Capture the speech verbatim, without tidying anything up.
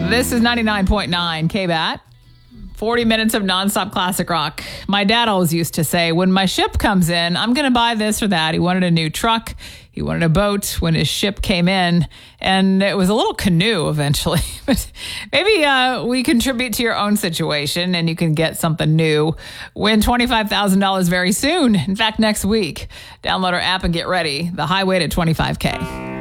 This is ninety-nine point nine K B A T. forty minutes of nonstop classic rock. My dad always used to say, when my ship comes in, I'm going to buy this or that. He wanted a new truck. He wanted a boat when his ship came in. And it was a little canoe eventually. But maybe uh, we contribute to your own situation and you can get something new. Win twenty-five thousand dollars very soon. In fact, next week. Download our app and get ready. The highway to twenty-five K.